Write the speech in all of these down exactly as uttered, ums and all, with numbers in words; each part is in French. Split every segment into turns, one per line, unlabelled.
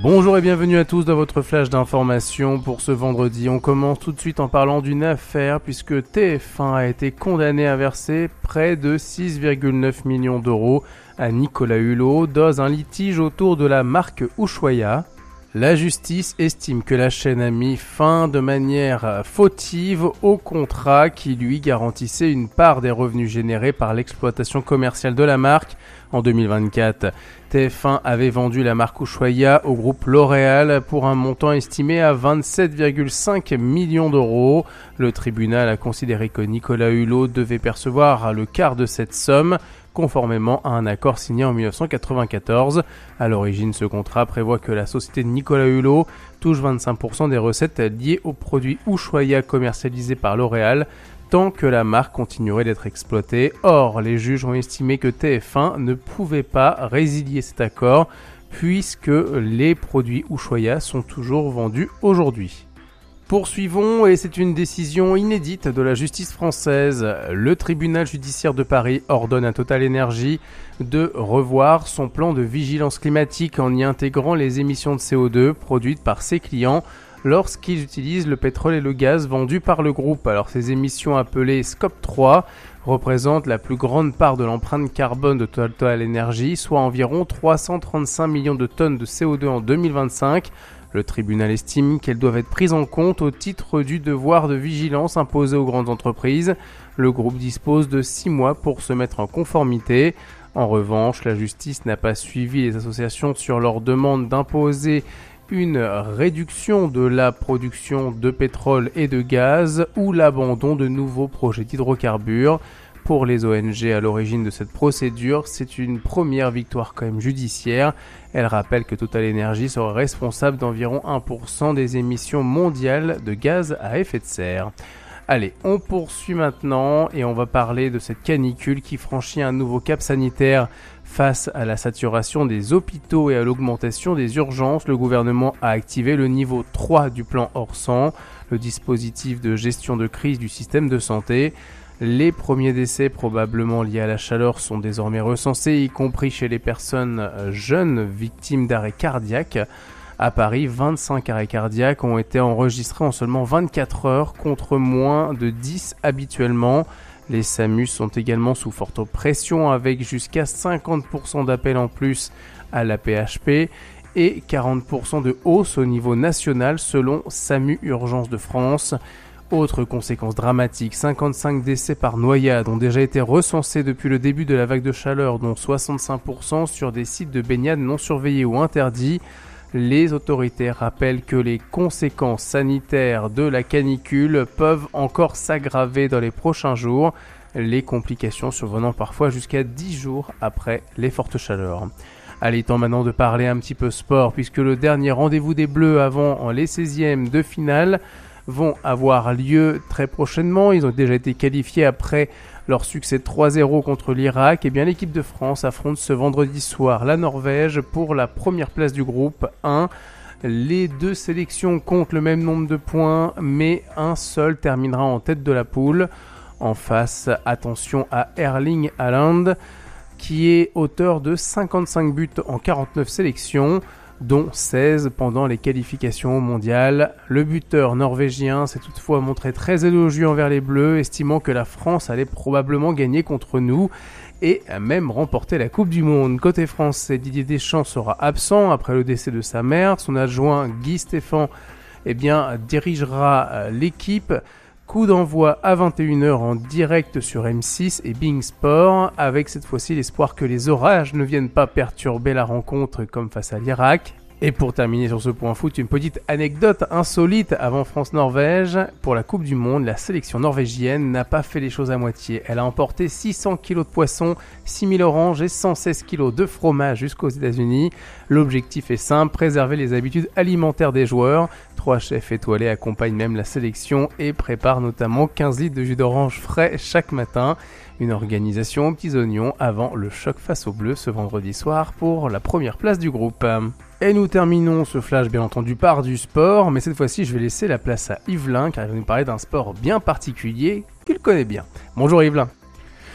Bonjour et bienvenue à tous dans votre flash d'information pour ce vendredi. On commence tout de suite en parlant d'une affaire puisque T F un a été condamné à verser près de six virgule neuf millions d'euros à Nicolas Hulot dans un litige autour de la marque Ushuaïa. La justice estime que la chaîne a mis fin de manière fautive au contrat qui lui garantissait une part des revenus générés par l'exploitation commerciale de la marque en deux mille vingt-quatre. T F un avait vendu la marque Ushuaïa au groupe L'Oréal pour un montant estimé à vingt-sept virgule cinq millions d'euros. Le tribunal a considéré que Nicolas Hulot devait percevoir le quart de cette somme, conformément à un accord signé en dix-neuf cent quatre-vingt-quatorze. À l'origine, ce contrat prévoit que la société de Nicolas Hulot touche vingt-cinq pour cent des recettes liées aux produits Ushuaïa commercialisés par L'Oréal, tant que la marque continuerait d'être exploitée. Or, les juges ont estimé que T F un ne pouvait pas résilier cet accord, puisque les produits Ushuaïa sont toujours vendus aujourd'hui. Poursuivons, et c'est une décision inédite de la justice française. Le tribunal judiciaire de Paris ordonne à TotalEnergies de revoir son plan de vigilance climatique en y intégrant les émissions de C O deux produites par ses clients lorsqu'ils utilisent le pétrole et le gaz vendus par le groupe. Alors ces émissions appelées Scope trois représentent la plus grande part de l'empreinte carbone de TotalEnergies, soit environ trois cent trente-cinq millions de tonnes de C O deux en deux mille vingt-cinq. Le tribunal estime qu'elles doivent être prises en compte au titre du devoir de vigilance imposé aux grandes entreprises. Le groupe dispose de six mois pour se mettre en conformité. En revanche, la justice n'a pas suivi les associations sur leur demande d'imposer une réduction de la production de pétrole et de gaz ou l'abandon de nouveaux projets d'hydrocarbures. Pour les O N G à l'origine de cette procédure, c'est une première victoire quand même judiciaire. Elle rappelle que TotalEnergies sera responsable d'environ un pour cent des émissions mondiales de gaz à effet de serre. Allez, on poursuit maintenant et on va parler de cette canicule qui franchit un nouveau cap sanitaire. Face à la saturation des hôpitaux et à l'augmentation des urgences, le gouvernement a activé le niveau trois du plan Orsan, le dispositif de gestion de crise du système de santé. Les premiers décès probablement liés à la chaleur sont désormais recensés, y compris chez les personnes jeunes victimes d'arrêt cardiaque. À Paris, vingt-cinq arrêts cardiaques ont été enregistrés en seulement vingt-quatre heures contre moins de dix habituellement. Les SAMU sont également sous forte pression avec jusqu'à cinquante pour cent d'appels en plus à l'A P H P et quarante pour cent de hausse au niveau national selon SAMU Urgence de France. Autre conséquence dramatique, cinquante-cinq décès par noyade ont déjà été recensés depuis le début de la vague de chaleur, dont soixante-cinq pour cent sur des sites de baignade non surveillés ou interdits. Les autorités rappellent que les conséquences sanitaires de la canicule peuvent encore s'aggraver dans les prochains jours, les complications survenant parfois jusqu'à dix jours après les fortes chaleurs. Allez, temps maintenant de parler un petit peu sport, puisque le dernier rendez-vous des Bleus avant les seizièmes de finale vont avoir lieu très prochainement. Ils ont déjà été qualifiés après leur succès trois zéro contre l'Irak. Et bien l'équipe de France affronte ce vendredi soir la Norvège pour la première place du groupe un. Les deux sélections comptent le même nombre de points, mais un seul terminera en tête de la poule. En face, attention à Erling Haaland, qui est auteur de cinquante-cinq buts en quarante-neuf sélections, dont seize pendant les qualifications mondiales. Le buteur norvégien s'est toutefois montré très élogieux envers les Bleus, estimant que la France allait probablement gagner contre nous et a même remporté la Coupe du Monde. Côté français, Didier Deschamps sera absent après le décès de sa mère. Son adjoint Guy Stéphane eh bien, dirigera l'équipe. Coup d'envoi à vingt et une heures en direct sur M six et Bein Sport, avec cette fois-ci l'espoir que les orages ne viennent pas perturber la rencontre comme face à l'Irak. Et pour terminer sur ce point foot, une petite anecdote insolite avant France-Norvège. Pour la Coupe du Monde, la sélection norvégienne n'a pas fait les choses à moitié. Elle a emporté six cents kilos de poissons, six mille oranges et cent seize kilos de fromage jusqu'aux États-Unis. L'objectif est simple, préserver les habitudes alimentaires des joueurs. Trois chefs étoilés accompagnent même la sélection et préparent notamment quinze litres de jus d'orange frais chaque matin. Une organisation aux petits oignons avant le choc face aux Bleus ce vendredi soir pour la première place du groupe. Et nous terminons ce flash bien entendu par du sport, mais cette fois-ci je vais laisser la place à Yvelin car il va nous parler d'un sport bien particulier qu'il connaît bien. Bonjour Yvelin.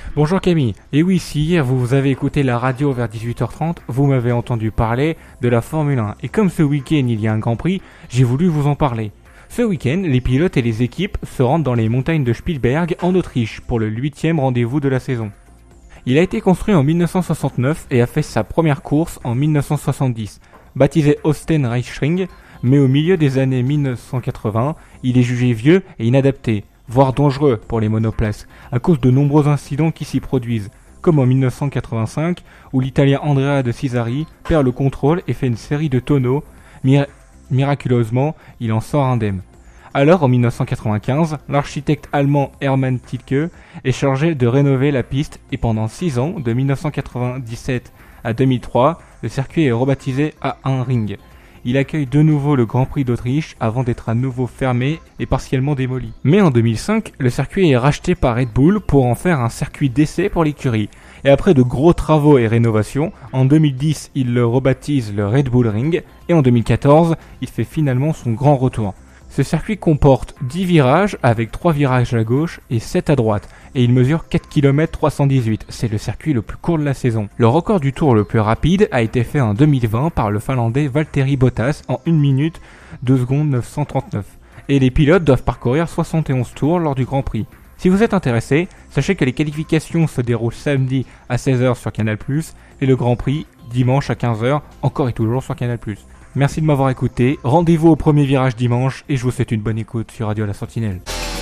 Bonjour Camille, et oui, si hier vous avez écouté la radio vers dix-huit heures trente, vous m'avez entendu parler de la Formule un. Et comme ce week-end il y a un Grand Prix, j'ai voulu vous en parler. Ce week-end, les pilotes et les équipes se rendent dans les montagnes de Spielberg en Autriche pour le huitième rendez-vous de la saison. Il a été construit en mille neuf cent soixante-neuf et a fait sa première course en mille neuf cent soixante-dix. Baptisé Österreichring, mais au milieu des années mille neuf cent quatre-vingts, il est jugé vieux et inadapté, voire dangereux pour les monoplaces, à cause de nombreux incidents qui s'y produisent, comme en mille neuf cent quatre-vingt-cinq, où l'Italien Andrea de Cesari perd le contrôle et fait une série de tonneaux. Mir- miraculeusement, il en sort indemne. Alors, en mille neuf cent quatre-vingt-quinze, l'architecte allemand Hermann Tilke est chargé de rénover la piste et pendant six ans, de mille neuf cent quatre-vingt-dix-sept à deux mille trois, le circuit est rebaptisé A un Ring. Il accueille de nouveau le Grand Prix d'Autriche avant d'être à nouveau fermé et partiellement démoli. Mais en deux mille cinq, le circuit est racheté par Red Bull pour en faire un circuit d'essai pour l'écurie. Et après de gros travaux et rénovations, en deux mille dix, il le rebaptise le Red Bull Ring et en deux mille quatorze, il fait finalement son grand retour. Ce circuit comporte dix virages avec trois virages à gauche et sept à droite et il mesure quatre kilomètres trois cent dix-huit. C'est le circuit le plus court de la saison. Le record du tour le plus rapide a été fait en deux mille vingt par le Finlandais Valtteri Bottas en une minute deux secondes neuf cent trente-neuf. Et les pilotes doivent parcourir soixante et onze tours lors du Grand Prix. Si vous êtes intéressé, sachez que les qualifications se déroulent samedi à seize heures sur Canal plus, et le Grand Prix dimanche à quinze heures, encore et toujours sur Canal plus. Merci de m'avoir écouté, rendez-vous au premier virage dimanche et je vous souhaite une bonne écoute sur Radio La Sentinelle.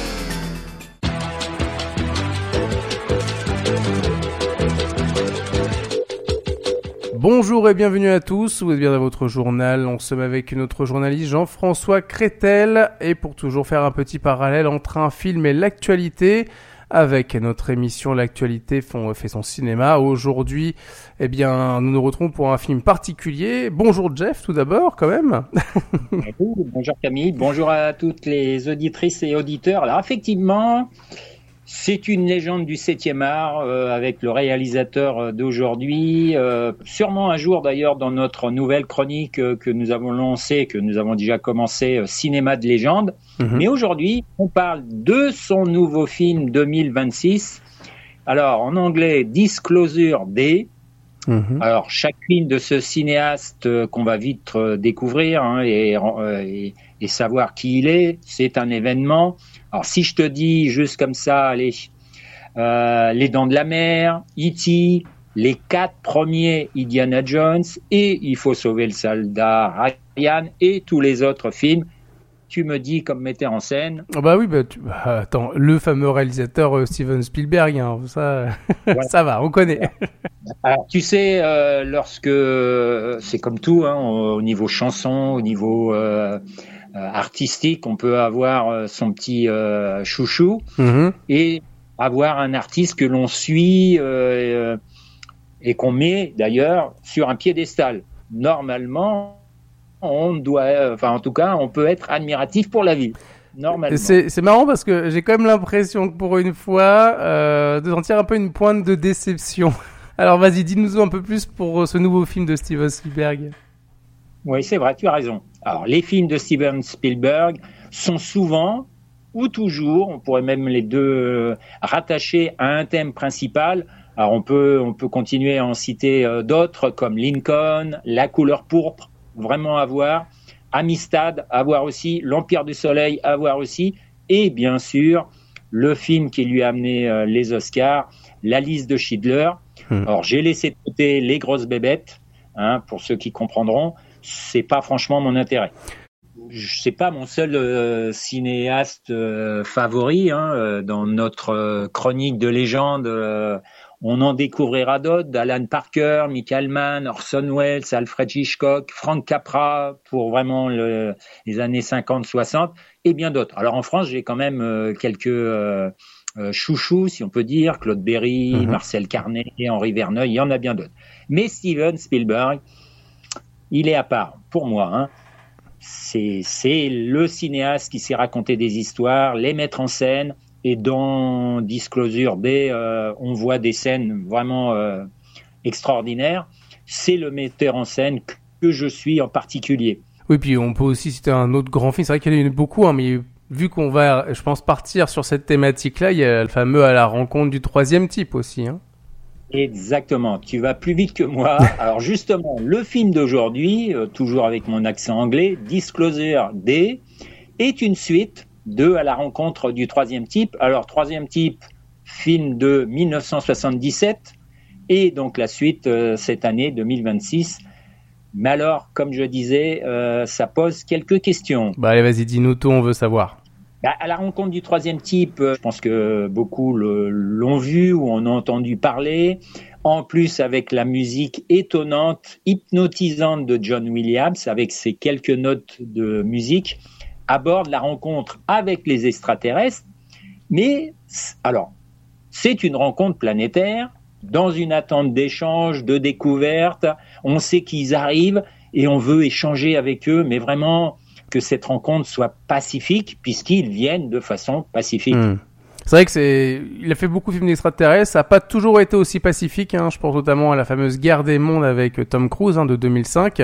Bonjour et bienvenue à tous, vous êtes bien dans votre journal, on se met avec notre journaliste Jean-François Crétel et pour toujours faire un petit parallèle entre un film et l'actualité, avec notre émission L'actualité fait son cinéma. Aujourd'hui, eh bien, nous nous retrouvons pour un film particulier. Bonjour Jeff, tout d'abord, quand même.
Bonjour Camille, bonjour à toutes les auditrices et auditeurs. Alors effectivement, c'est une légende du septième art euh, avec le réalisateur d'aujourd'hui. Euh, sûrement un jour d'ailleurs dans notre nouvelle chronique euh, que nous avons lancée, que nous avons déjà commencé, euh, Cinéma de légende. Mmh. Mais aujourd'hui, on parle de son nouveau film deux mille vingt-six. Alors en anglais, Disclosure Day. Mmh. Alors chaque film de ce cinéaste euh, qu'on va vite euh, découvrir hein, et, euh, et, et savoir qui il est, c'est un événement. Alors si je te dis juste comme ça, allez, euh, Les Dents de la Mer, E T, les quatre premiers Indiana Jones et Il faut sauver le soldat Ryan et tous les autres films, tu me dis comme metteur en scène.
Oh bah oui, bah, tu... bah attends, le fameux réalisateur euh, Steven Spielberg, hein, ça, ouais. Ça va, on connaît.
Alors tu sais, euh, lorsque euh, c'est comme tout, hein, au, au niveau chanson, au niveau euh, euh, artistique, on peut avoir euh, son petit euh, chouchou mm-hmm. et avoir un artiste que l'on suit euh, et qu'on met d'ailleurs sur un piédestal. Normalement, on doit, enfin en tout cas, on peut être admiratif pour la vie. Normalement.
C'est, c'est marrant parce que j'ai quand même l'impression que pour une fois, euh, de sentir un peu une pointe de déception. Alors vas-y, dis-nous un peu plus pour ce nouveau film de Steven Spielberg.
Oui, c'est vrai, tu as raison. Alors les films de Steven Spielberg sont souvent, ou toujours, on pourrait même les deux rattacher à un thème principal. Alors on peut, on peut continuer à en citer euh, d'autres comme Lincoln, La couleur pourpre, vraiment à voir, Amistad, à voir aussi, L'Empire du Soleil, à voir aussi, et bien sûr, le film qui lui a amené euh, les Oscars, La liste de Schindler. Mmh. Alors, j'ai laissé de côté Les grosses bébêtes, hein, pour ceux qui comprendront, c'est pas franchement mon intérêt. C'est pas mon seul euh, cinéaste euh, favori, hein, euh, dans notre euh, chronique de légende. Euh, On en découvrira d'autres, d'Alan Parker, Michael Mann, Orson Welles, Alfred Hitchcock, Frank Capra pour vraiment le, les années cinquante soixante et bien d'autres. Alors en France, j'ai quand même euh, quelques euh, euh, chouchous, si on peut dire, Claude Berry, mm-hmm. Marcel Carné, Henri Verneuil, il y en a bien d'autres. Mais Steven Spielberg, il est à part pour moi. Hein. C'est, c'est le cinéaste qui sait raconter des histoires, les mettre en scène. Et dans Disclosure Day, euh, on voit des scènes vraiment euh, extraordinaires. C'est le metteur en scène que je suis en particulier.
Oui, puis on peut aussi citer un autre grand film. C'est vrai qu'il y en a eu beaucoup, hein, mais vu qu'on va, je pense, partir sur cette thématique-là, il y a le fameux à la rencontre du troisième type aussi, hein.
Exactement, tu vas plus vite que moi. Alors justement, le film d'aujourd'hui, euh, toujours avec mon accent anglais, Disclosure D, est une suite de à la rencontre du troisième type. Alors troisième type, film de dix-neuf cent soixante-dix-sept, et donc la suite euh, cette année, deux mille vingt-six. Mais alors, comme je disais, euh, ça pose quelques questions.
Bah allez, vas-y, dis-nous tout, on veut savoir.
Bah, à la rencontre du troisième type, euh, je pense que beaucoup le, l'ont vu ou en ont entendu parler. En plus, avec la musique étonnante, hypnotisante de John Williams, avec ses quelques notes de musique, aborde la rencontre avec les extraterrestres. Mais, alors, c'est une rencontre planétaire, dans une attente d'échange, de découverte. On sait qu'ils arrivent et on veut échanger avec eux, mais vraiment que cette rencontre soit pacifique, puisqu'ils viennent de façon pacifique.
Mmh. C'est vrai que c'est, il a fait beaucoup de films d'extraterrestres, ça n'a pas toujours été aussi pacifique, hein. Je pense notamment à la fameuse Guerre des mondes avec Tom Cruise, hein, de deux mille cinq.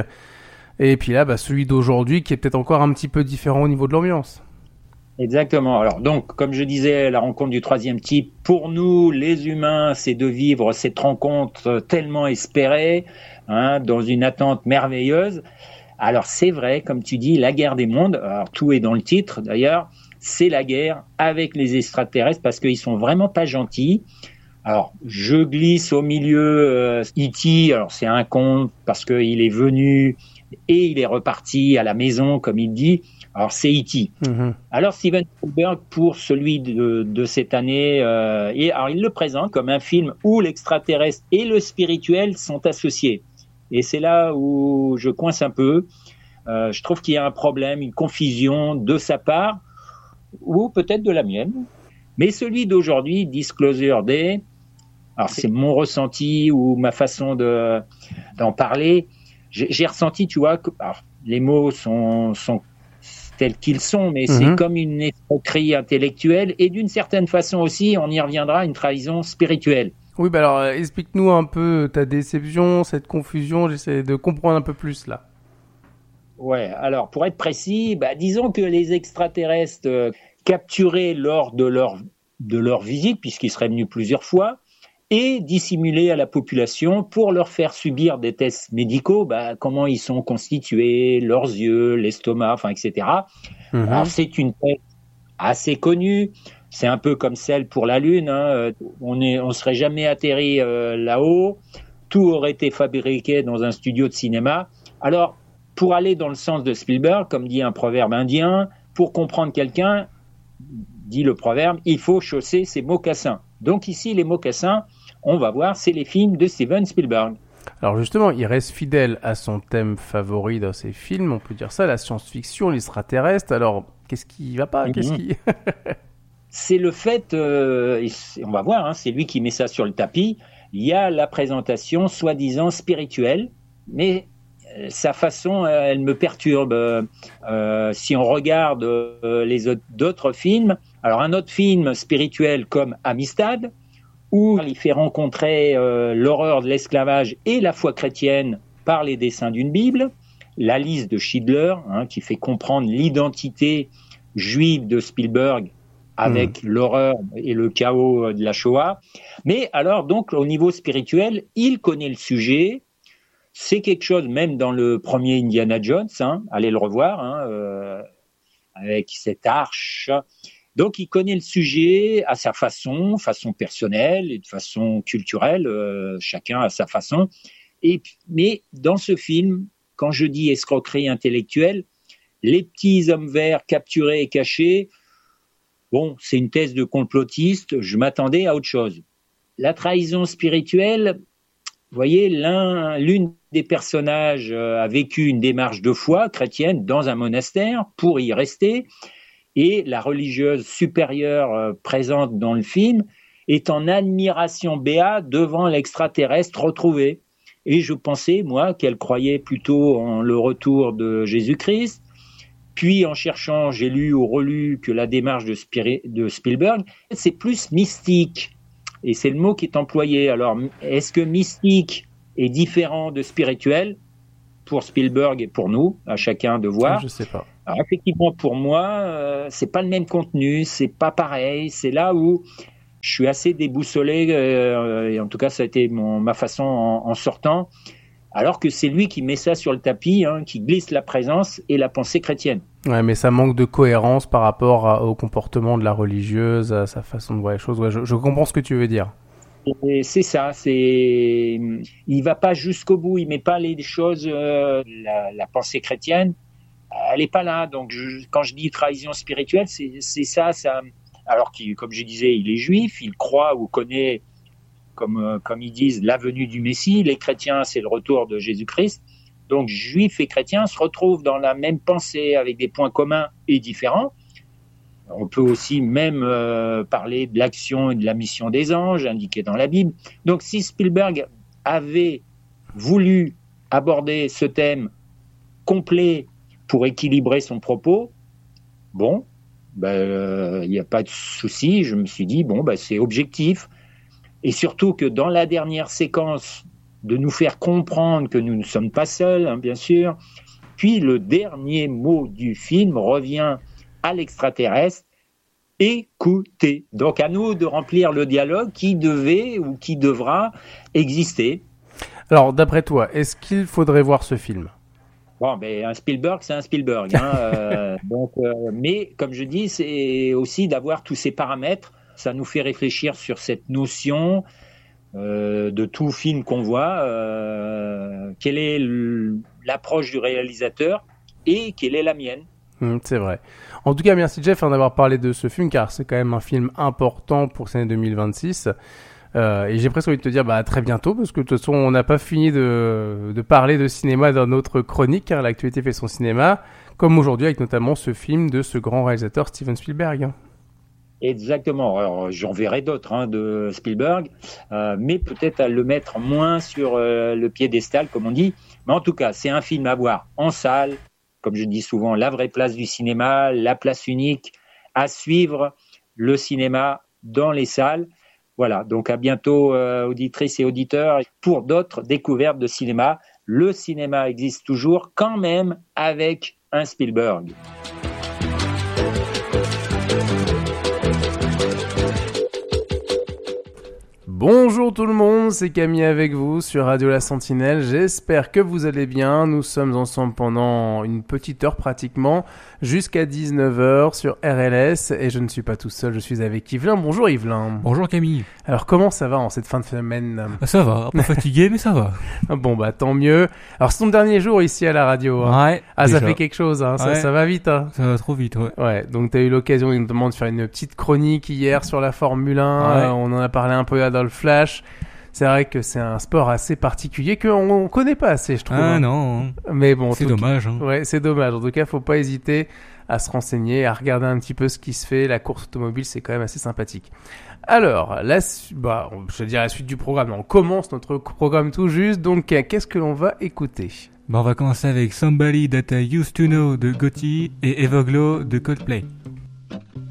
Et puis là, bah, celui d'aujourd'hui qui est peut-être encore un petit peu différent au niveau de l'ambiance.
Exactement. Alors donc, comme je disais, la rencontre du troisième type, pour nous, les humains, c'est de vivre cette rencontre tellement espérée, hein, dans une attente merveilleuse. Alors c'est vrai, comme tu dis, la guerre des mondes, alors tout est dans le titre d'ailleurs, c'est la guerre avec les extraterrestres parce qu'ils sont vraiment pas gentils. Alors je glisse au milieu euh, E T, alors c'est un conte parce qu'il est venu et il est reparti à la maison comme il dit, alors c'est E T. Mm-hmm. Alors Steven Spielberg, pour celui de, de cette année, euh, et, alors il le présente comme un film où l'extraterrestre et le spirituel sont associés. Et c'est là où je coince un peu. Euh, je trouve qu'il y a un problème, une confusion de sa part, ou peut-être de la mienne. Mais celui d'aujourd'hui, Disclosure Day, alors c'est mon ressenti ou ma façon de, d'en parler. J'ai, j'ai ressenti, tu vois, que alors, les mots sont, sont tels qu'ils sont, mais mm-hmm. c'est comme une escroquerie intellectuelle et d'une certaine façon aussi, on y reviendra, une trahison spirituelle.
Oui, bah alors euh, explique-nous un peu ta déception, cette confusion, j'essaie de comprendre un peu plus là.
Ouais, alors pour être précis, bah, disons que les extraterrestres euh, capturés lors de leur, de leur visite, puisqu'ils seraient venus plusieurs fois, et dissimulés à la population pour leur faire subir des tests médicaux, bah, comment ils sont constitués, leurs yeux, l'estomac, enfin, et cetera. Mm-hmm. Alors c'est une thèse assez connue. C'est un peu comme celle pour la Lune, hein. On est, on serait jamais atterri euh, là-haut. Tout aurait été fabriqué dans un studio de cinéma. Alors, pour aller dans le sens de Spielberg, comme dit un proverbe indien, pour comprendre quelqu'un, dit le proverbe, il faut chausser ses mocassins. Donc ici, les mocassins, on va voir, c'est les films de Steven Spielberg.
Alors justement, il reste fidèle à son thème favori dans ses films, on peut dire ça, la science-fiction, l'extraterrestre. Alors, qu'est-ce qui va pas ? Qu'est-ce qui...
C'est le fait, euh, on va voir, hein, c'est lui qui met ça sur le tapis, il y a la présentation soi-disant spirituelle, mais euh, sa façon, euh, elle me perturbe. Euh, si on regarde euh, les autres, d'autres films, alors un autre film spirituel comme Amistad, où il fait rencontrer euh, l'horreur de l'esclavage et la foi chrétienne par les dessins d'une Bible, la liste de Schindler, hein, qui fait comprendre l'identité juive de Spielberg, avec mmh. l'horreur et le chaos de la Shoah. Mais alors, donc, au niveau spirituel, il connaît le sujet. C'est quelque chose, même dans le premier Indiana Jones, hein, allez le revoir, hein, euh, avec cette arche. Donc, il connaît le sujet à sa façon, façon personnelle et de façon culturelle, euh, chacun à sa façon. Et, mais dans ce film, quand je dis escroquerie intellectuelle, les petits hommes verts capturés et cachés, bon, c'est une thèse de complotiste, je m'attendais à autre chose. La trahison spirituelle, vous voyez, l'un, l'une des personnages a vécu une démarche de foi chrétienne dans un monastère pour y rester, et la religieuse supérieure présente dans le film est en admiration béate devant l'extraterrestre retrouvé. Et je pensais, moi, qu'elle croyait plutôt en le retour de Jésus-Christ. Puis, en cherchant, j'ai lu ou relu que la démarche de, Spir- de Spielberg, c'est plus mystique. Et c'est le mot qui est employé. Alors, est-ce que mystique est différent de spirituel ? pour Spielberg et pour nous, à chacun de voir.
Je sais pas.
Alors effectivement, pour moi, euh, c'est pas le même contenu, c'est pas pareil. C'est là où je suis assez déboussolé, euh, et en tout cas, ça a été mon, ma façon en, en sortant. Alors que c'est lui qui met ça sur le tapis, hein, qui glisse la présence et la pensée chrétienne.
Ouais, mais ça manque de cohérence par rapport à, au comportement de la religieuse, à sa façon de voir les choses. Ouais, je, je comprends ce que tu veux dire.
Et c'est ça, c'est, il va pas jusqu'au bout, il met pas les choses, euh, la, la pensée chrétienne, elle est pas là. Donc, je, quand je dis trahison spirituelle, c'est, c'est ça, ça. Alors qu'il, comme je disais, il est juif, il croit ou connaît, comme, comme ils disent, la venue du Messie. Les chrétiens, c'est le retour de Jésus-Christ. Donc, juifs et chrétiens se retrouvent dans la même pensée avec des points communs et différents. On peut aussi même euh, parler de l'action et de la mission des anges indiquée dans la Bible. Donc, si Spielberg avait voulu aborder ce thème complet pour équilibrer son propos, bon, ben, euh, il n'y a pas de souci. Je me suis dit, bon, ben, c'est objectif. Et surtout que dans la dernière séquence, de nous faire comprendre que nous ne sommes pas seuls, hein, bien sûr. Puis le dernier mot du film revient à l'extraterrestre, écoutez. Donc à nous de remplir le dialogue qui devait ou qui devra exister.
Alors d'après toi, est-ce qu'il faudrait voir ce film ?
Bon, ben un Spielberg, c'est un Spielberg. Hein, euh, donc, euh, mais comme je dis, c'est aussi d'avoir tous ces paramètres. Ça nous fait réfléchir sur cette notion euh, de tout film qu'on voit. Euh, quelle est l'approche du réalisateur et quelle est la mienne ?
Mmh, c'est vrai. En tout cas, merci Jeff d'avoir parlé de ce film, car c'est quand même un film important pour cette année deux mille vingt-six. Euh, et j'ai presque envie de te dire bah, à très bientôt, parce que de toute façon, on n'a pas fini de, de parler de cinéma dans notre chronique, car l'actualité fait son cinéma, comme aujourd'hui avec notamment ce film de ce grand réalisateur Steven Spielberg.
Exactement. Alors, j'en verrai d'autres hein, de Spielberg, euh, mais peut-être à le mettre moins sur euh, le piédestal, comme on dit. Mais en tout cas, c'est un film à voir en salle, comme je dis souvent, la vraie place du cinéma, la place unique, à suivre le cinéma dans les salles. Voilà, donc à bientôt, euh, auditrices et auditeurs, pour d'autres découvertes de cinéma. Le cinéma existe toujours, quand même, avec un Spielberg.
Bonjour tout le monde, c'est Camille avec vous sur Radio La Sentinelle, j'espère que vous allez bien, nous sommes ensemble pendant une petite heure pratiquement, jusqu'à dix-neuf heures sur R L S, et je ne suis pas tout seul, je suis avec Yvelin. Bonjour Yvelin.
Bonjour Camille.
Alors comment ça va en cette fin de semaine ?
Ça va, un peu fatigué mais ça va.
Bon bah tant mieux. Alors c'est ton dernier jour ici à la radio. Hein.
Ouais.
Ah
déjà.
Ça fait quelque chose, hein. ça,
ouais.
ça va vite. Hein.
Ça va trop vite, ouais.
Ouais, donc t'as eu l'occasion notamment de faire une petite chronique hier sur la Formule un,
ouais.
euh, on en a parlé un peu là dans le Flash. C'est vrai que c'est un sport assez particulier qu'on on connaît pas assez, je trouve.
Ah
hein.
non.
Mais bon,
c'est dommage. Hein.
Ouais, c'est dommage. En tout cas, faut pas hésiter à se renseigner, à regarder un petit peu ce qui se fait. La course automobile, c'est quand même assez sympathique. Alors, la, bah, je vais dire la suite du programme. On commence notre programme tout juste. Donc, qu'est-ce que l'on va écouter ?
Bah, on va commencer avec Somebody That I Used to Know de Gotti et Evoglo de Coldplay.